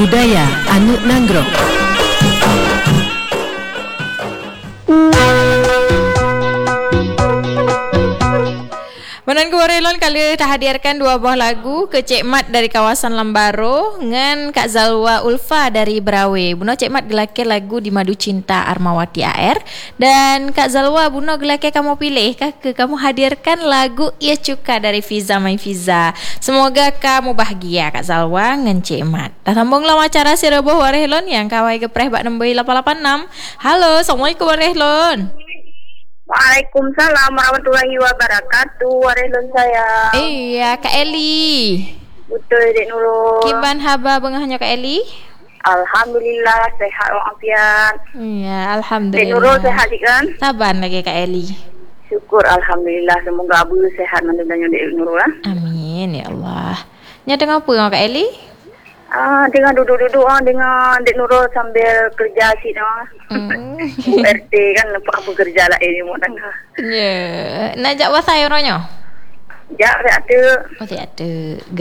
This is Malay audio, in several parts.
Budaya Anu Nanggro. Menan Gorelon kali dah hadirkan dua buah lagu ke Cik Mat dari kawasan Lambaro dengan Kak Zalwa Ulfa dari Berawe. Buno Cik Mat gelake lagu Di Madu Cinta Armawati AR dan Kak Zalwa buno gelake kamu pilih ke kamu hadirkan lagu Ia Cuka dari Fiza Mai Fiza. Semoga kamu bahagia Kak Zalwa dengan Cik Mat. Dah sambunglah acara si Reboh Warehlon yang kawai gepreh bak nombor 886. Halo, Assalamualaikum Warehlon. Waalaikumsalam warahmatullahi wabarakatuh. Warehlon saya. Iya, Kak Eli. Betul, Dek Nurul. Kiban haba bengahnya Kak Eli? Alhamdulillah sehat walafiat. Iya, alhamdulillah. Dek Nurul sehat kan? Saban lagi Kak Eli. Syukur alhamdulillah, semoga abu sehat mandanya Dek Nurul. Amin ya Allah. Nya dengar apa dengan Kak Eli? Dengan duduk-duduk dengan Dek Nurul sambil kerja sih RT kan apa kerja lah ini mau tengah. Ya, nak jak wasai orangnya? Jak ada. Oh ada.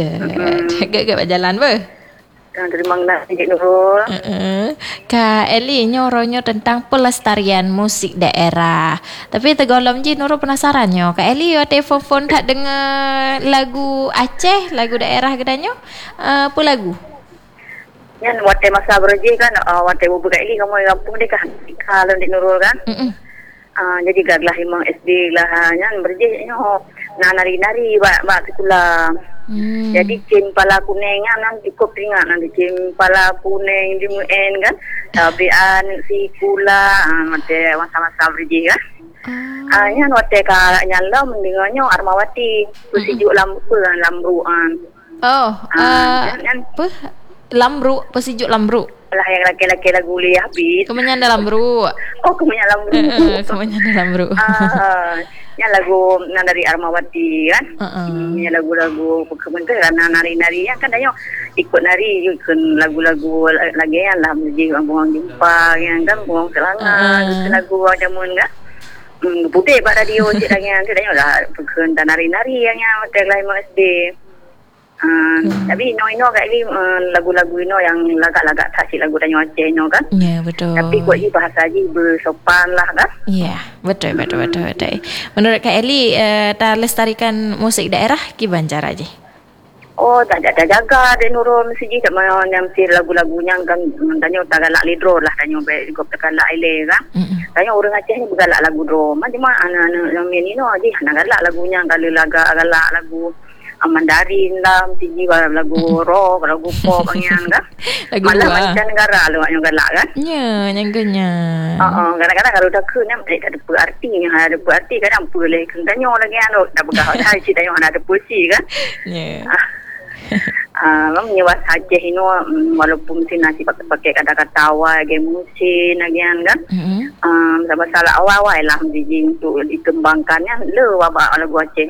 Gak berjalan ber. Dari mana Dek Nurul? Kak Eli nyoronya tentang pelestarian musik daerah. Tapi tegolom je Nurul penasarannya. Kak Eli ada telefon tak dengar lagu Aceh, lagu daerah gedanya? Apa lagu? Yan wate masa berje kan wate buka ini kamu yang kampung deh kan kalau Dek Nurul kan. Jadi gaglah imang SD lah yan berje nyo nari-nari bak sekolah. Jadi cin pala kuningnya nanti cukup ringan nanti cin pala kuning di muen kan. Tapi si kula wate masa-masa berje kan. Yan wate ka nyala mendingannya Armawati pusijuk lambruan. Oh, apa? Lambru, pesijuk lambru. Lah yang laki-laki lagu liah habis. Kemenyanda lambru. Oh, kemenyanda lambru. Kemenyanda lambru. Yang lagu dari Armawati kan. Yang lagu-lagu kementerian nari-nari yang kan ayo ikut nari ikut lagu-lagu lagi yang lah menjadi buang jumpa yang kan buang selangan lagu jamun kan. Putih pada radio cik yang kita lah pekan nari-nari yang tagline SD. Tapi ino kak ini lagu-lagu ino yang lagak-lagak tasik lagu dan Aceh ino kan. Ya betul. Tapi kok ini bahasa je bersopan lah kan. Ya betul. Menurut Kak Eli tak lestarikan musik daerah gimana cara je? Oh tak ada jaga Dek Nurul mesti je tak mau yang mesti lagu-lagunya kan tanya tak galak lidro lah tanya baik kau tak galak ile kan. Tanya orang Aceh ni bergalak lagu dro. Macam mana anak-anak yang ni no je nak galak lagunya kalau galak lagu Mandarin lah, mesti lagu rock, lagu pop yang kan. Malah macam negara lu yang galak kan. Ya, nyangkanya. Kadang-kadang kalau dah kena tak ada berarti, ada berarti kadang boleh tanya lagi anu dah berkah hari cerita yang ada puisi kan. Ya. Menyewas Aceh ini walaupun mesti nasi pakai kata-kata awal game musim lagi kan. Masalah awal-awal lah mesti untuk dikembangkannya le wabak lagu Aceh.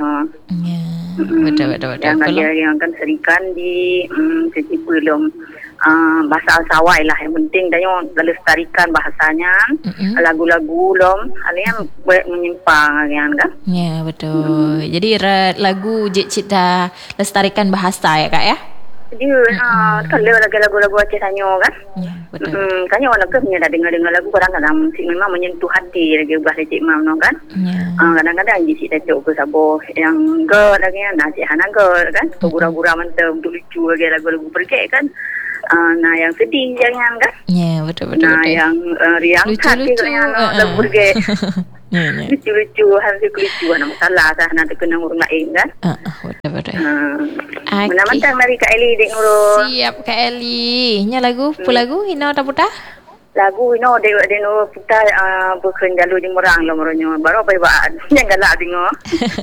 Betul. Yang kan serikan di sisi belum bahasa Sawai lah yang penting dan yang lestarikan bahasanya lagu-lagu belum alian menyimpang kan. Ya betul. Jadi lagu cita lestarikan bahasa ya Kak ya. Dia kan lagu-lagu Aceh tanya kan. Ya, betul. Tanya orang ke dah dengar lagu kadang-kadang memang menyentuh hati lagi ubah Cik Mam no kan. Ya. Kadang-kadang di situ ke sabo yang girl lagi nasi hana girl kan. Gura-gura mantap lucu lagi lagu-lagu pergi kan. Nah yang sedih jangan kan. Ya betul. Nah yang riang lucu-lucu yang lagu pergi. Lucu-lucu hampir lucu nak masalah kan nak kena orang lain kan. Betul. Menamantang dari Kak Eli Dek Nurul. Siap Kak Eli. Nya lagu, apa lagu? Hina tak putar? Lagu ino Dek Nurul putar bukan jalur di Merang lah moronyo. Baru apa buat? Yang galak dengar.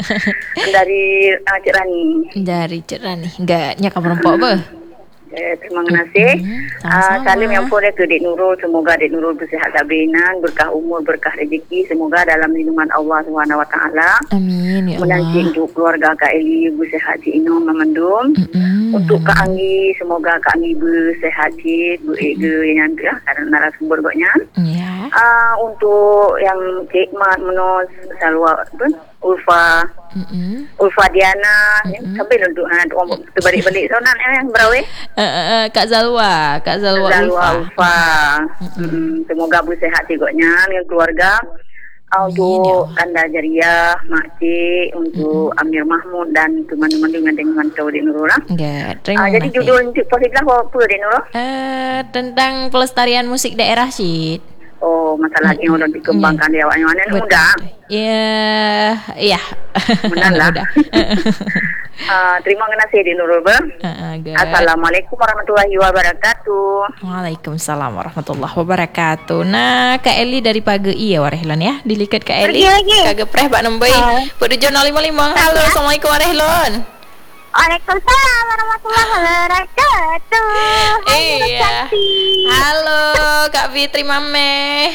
Dari Cik Rani. Dari Cik Rani. Enggak nya kamu rompak apa? Terima kasih. Salam yang pun ke Dek Nurul. Semoga Dek Nurul bersihat kebinan, berkah umur, berkah rezeki. Semoga dalam lindungan Allah SWT. Amin ya Allah. Menanti untuk keluarga Kak Eli bersihat di Ino memendum. Untuk Kak Anggi, semoga Kak Anggi bersihat di Bu Ega yang ada karena narasumber banyak. Ya. Untuk yang Cik Mat Menos Salwa Ulfa Ulfa Diana sampai untuk orang terbalik-balik sonan yang berawai Kak Zalwa Ulfa. Semoga bersihat cikoknya dengan keluarga. Untuk Anda Jariah, Mak Cik, untuk Amir Mahmud dan teman-teman dengan tahu di Nurul lah. Terima jadi kasih. judul untuk positif apa di Nurul? Tentang pelestarian musik daerah sih. Oh, masalah yang udah dikembangkan di awalnya mana mudah. Iya. Benar lah. Terima kasih di Nurul. Assalamualaikum warahmatullahi wabarakatuh. Waalaikumsalam warahmatullahi wabarakatuh. Nah, Kak Eli dari Pagi ya Warehlan ya. Dilikat Kak Eli. Kagak preh Pak Nembai. Pada jurnal 55. Halo, Assalamualaikum Warehlan. Waalaikumsalam warahmatullahi wabarakatuh. Iya. Halo Kak Fitri Mame.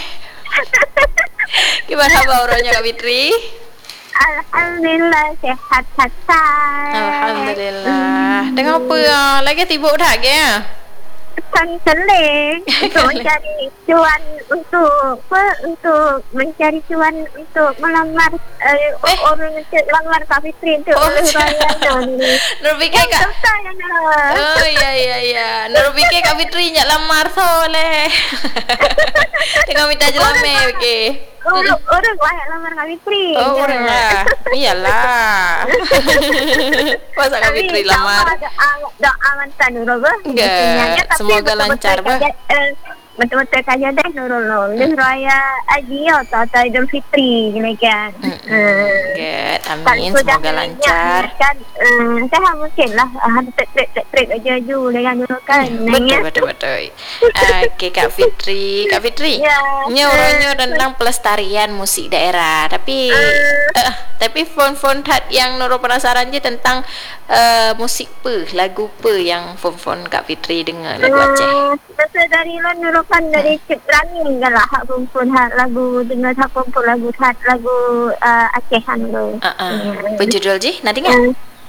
Gimana kabarnya Kak Fitri? Alhamdulillah sehat. Alhamdulillah. Dengan apa ya? Lagi tibuk dah ke? Seling untuk mencari cuan untuk mencari cuan untuk melamar orang untuk lamar Kak Fitri untuk raya ni. Nur fikir Kak. Oh iya. Nur fikir Kak Fitri nak lamar soleh. Tengok minta jelame okey. Orang banyak lamar Kak Fitri. Oh, orang lah. Iyalah. Masa Kak Fitri lamar. Doa mantan Nurul. Enggak. Semoga lancar bah. Betul-betul kaja dah Nurul. Dia raya Haji atau Idul Fitri ni kan. Good. Amin. Semoga lancar. Kan saya mungkin lah trik aja dengan Nurul kan. Betul. Okey Kak Fitri. Nyorongnya tentang pelestarian musik daerah. Tapi fon yang Nurul penasaran je tentang musik lagu yang fon Kak Fitri dengar lagu Aceh. Masa dari Nurul kan dari Cip Rani kan lah hak pun lagu dengar hak pun lagu Acehan tu. Berjudul je nak dengar?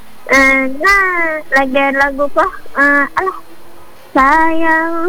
Lagu apa? Alah sayang.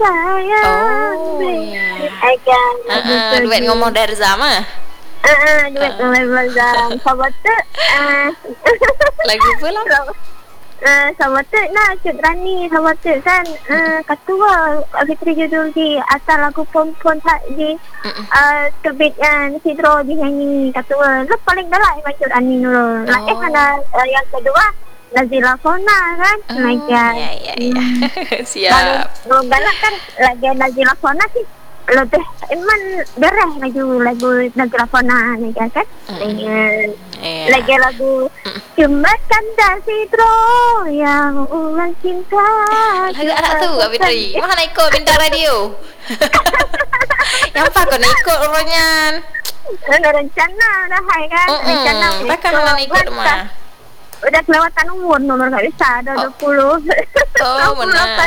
Duet ngomong dari Zama. Duet ngomong dari Sahabat tu. Lagu apa lah? Sahabat tu nak Cik Rani sahabat tu kan ketua Fitri judul di asal lagu pon tak di kebit Sidro di nyanyi ketua lu paling galak macam Cik Rani dulu. Ada yang kedua Nazila Fona kan. Ya. Siap. Belum galak kan lagi Nazila Fona sih lebih emang bereh lagu Nazila Fona ni kan. Lagi lagu Jembatan Sidro yang ulang cinta. Lagu tak tahu Kak Fitri. Mana nak ikut bintang radio? Yang apa kau nak ikut orangnya? Ada rencana dah hai kan. Rencana takkan nak ikut rumah. Udah kelewatan umur nomor tak bisa dah 20. Oh benar.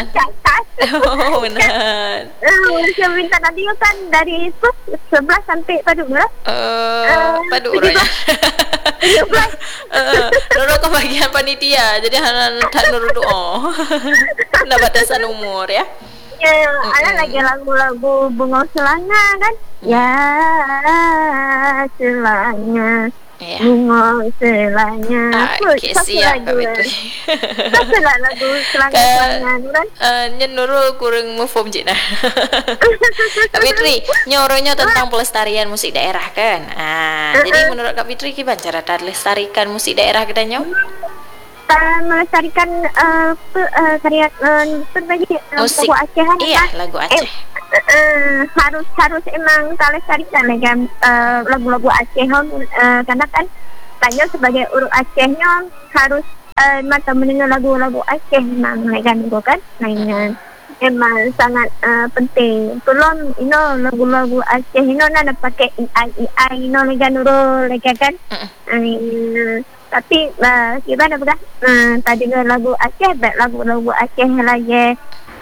Saya minta tadi kan dari 11 sampai Paduk lah. Paduk orangnya. 17. Nurul ke bagian panitia. Jadi tak Nurul doa. Nak batasan umur ya. Ada lagi lagu-lagu Bunga Selanga kan. Ya selanya. Bunga selanya. Okey, siap Kak Fitri. Satu lah lagu selanga-selanga kan. Nurul kurang move je nah. Kak Fitri, nyoronya tentang pelestarian musik daerah kan. Jadi menurut Kak Fitri gimana cara melestarikan musik daerah kita nyo? Melestarikan karya musik lagu Aceh kan. Iya, lagu Aceh. Harus emang melestarikan kan lagu-lagu Aceh karena kan tanya sebagai urut Acehnya harus mata mendengar lagu-lagu Aceh memang kan emang sangat penting. Tolong lagu-lagu Aceh nak pakai AI kan urut kan. Tapi gimana bukan? Tadi lagu Aceh, lagu Aceh lagi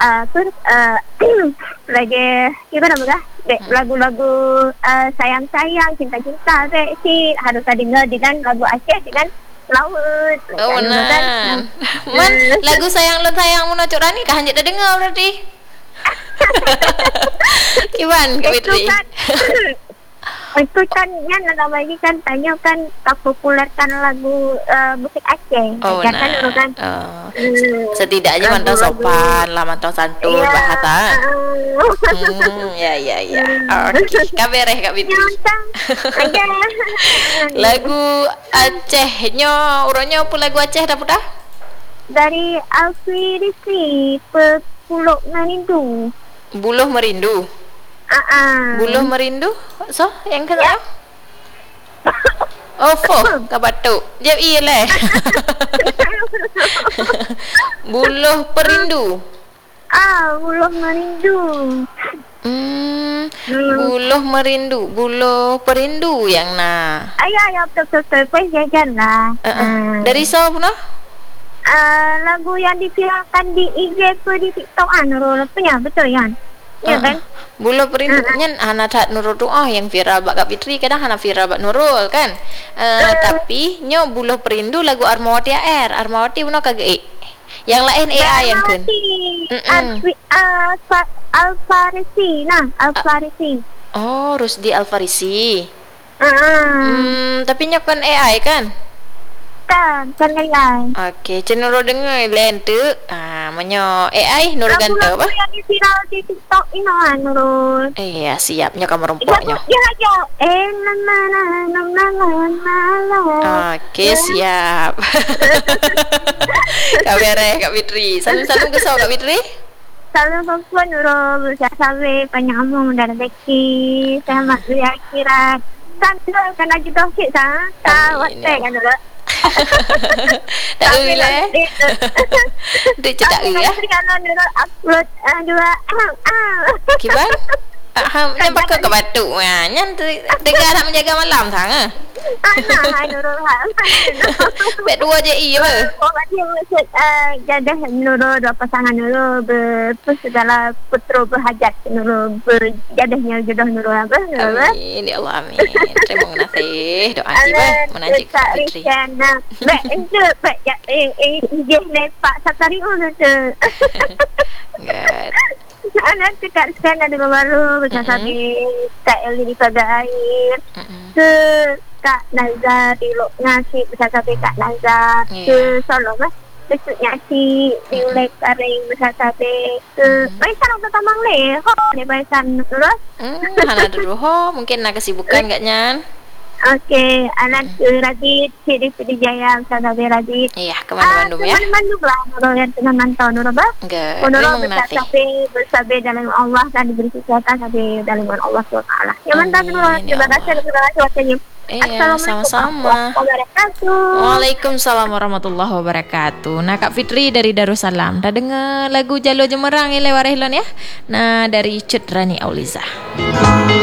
lagi gimana bukan? Lagu-lagu sayang-sayang, cinta-cinta sih harus dengar dengan lagu Aceh dengan laut. Oh benar. Man, lagu sayang lo sayang Muna Cok Rani kah hanya dengar berarti? Iwan Kak Fitri. Itu kan kan lama lagi kan tanya kan tak populerkan lagu musik Aceh. Oh, kan nah. dulu kan. Setidaknya mantau sopan lah, mantau santun Iya. bahasa. Ya. Oke, kabareh Kak Fitri. Nyantang. Ada. Lagu Acehnya, urangnya apa lagu Aceh dah dah? Dari Alfi Rizki Pepuluk Merindu. Buluh Merindu. Buluh Merindu. So, yang kena. Ya. Oh, Kak batuk. Jap iya leh. Buluh Perindu. Pepuluk Merindu. Buluh Merindu, Buluh Perindu yang nah. Ayah betul-betul pun jajan lah. Dari so pun Lagu yang diviralkan di IG ke di TikTok Nurul punya betul kan? Ya kan? Buluh Perindu nyen hana tak Nurul doa yang viral bak Kak Fitri, kadang hana viral bak Nurul kan. Tapi nyo Buluh Perindu lagu Armawati AR. Armawati pun kagak yang lain AI yang kun. Alfarisi. Oh, Rusdi Alfarisi. Tapi nyo kan AI kan? Kan AI. Okey, cenderung dengar lente. Menyo AI Nurul ganta apa? Lagu yang viral di TikTok ini Nurul. Iya, siapnya kamu rompoknya. Ya aja. Okey, siap. Kabareh Kak Fitri. Salam-salam kesau Kak Fitri. Salam perempuan Nurul. Sampai panjang umur dan rezeki. Selamat berakhirat. Kan Nurul kan lagi dohik sah. WhatsApp kan Nurul. Tak boleh. Dia cedak ya. Kalau Nurul upload dua Kibar? Yang pakai ke batu. Nyan dengar nak menjaga malam sang. Hai Nurul. Bet dua je iya. Orang dia maksud jadah Nurul, dua pasangan Nurul segala putra berhajat Nurul, berjadahnya jodoh Nurul apa Nurul. Amin ya Allah, amin. Terima kasih doa kita menajik Kak Fitri. Baik itu baik ya dia lepak Satariun tu. Good. Anak dekat sekarang ada baru bersasabi Kak Eli di Pagar Air ke Kak Nazar di Lok Nasi bersasabi Kak Nazar ke Solo lah besok nasi di Ulek Karing bersasabi ke Baisan atau Tamang Leh di Baisan terus Hana dulu mungkin nak kesibukan Kak Nyan. Okey, anak Radit, Sidi Jaya, Sadawi Radit. Iya, ke Bandung ya. Bandung lah, Nurul yang tengah mantau Nurul bah. Enggak. Nurul bersabar dalam Allah dan diberi kesehatan sampai dalam Allah SWT. Ya mantap Nurul, terima kasih waktunya. Iya, sama-sama. Waalaikumsalam warahmatullahi wabarakatuh. Nah, Kak Fitri dari Darussalam. Dah dengar lagu Jalur Jemerang yang lewat Rehlon ya? Nah, dari Cut Rani Auliza.